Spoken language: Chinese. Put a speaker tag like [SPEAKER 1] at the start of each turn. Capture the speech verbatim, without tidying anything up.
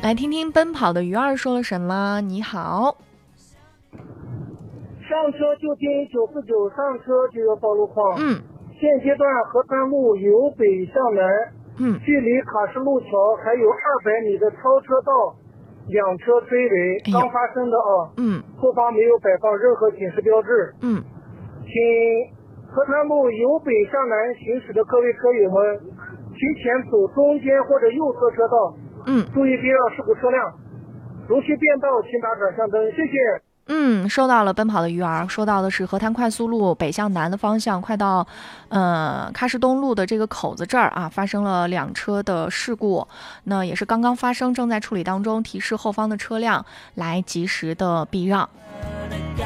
[SPEAKER 1] 来听听奔跑的鱼儿说了什么。你好，
[SPEAKER 2] 上车就听九四九，上车就要报路况。
[SPEAKER 1] 嗯，
[SPEAKER 2] 现阶段河滩路由北向南，
[SPEAKER 1] 嗯，
[SPEAKER 2] 距离卡市路桥还有二百米的超车道，两车追尾，
[SPEAKER 1] 哎呦
[SPEAKER 2] 刚发生的啊。
[SPEAKER 1] 嗯
[SPEAKER 2] 后方没有摆放任何警示标志。
[SPEAKER 1] 嗯，
[SPEAKER 2] 请河滩路由北向南行驶的各位车友们，提前走中间或者右侧车道，
[SPEAKER 1] 嗯
[SPEAKER 2] 注意避让事故车辆。如需变道，请打转向灯，谢谢。
[SPEAKER 1] 嗯，收到了奔跑的鱼儿，说到的是河滩快速路北向南的方向，快到呃喀什东路的这个口子这儿啊，发生了两车的事故，那也是刚刚发生，正在处理当中，提示后方的车辆来及时的避让。